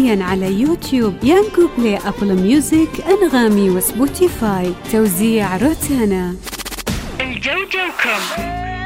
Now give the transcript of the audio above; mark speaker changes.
Speaker 1: حصريا على يوتيوب، يانجو بلاي، أبل ميوزك، أنغامي وسبوتيفاي. توزيع روتانا.
Speaker 2: الجوجوكم.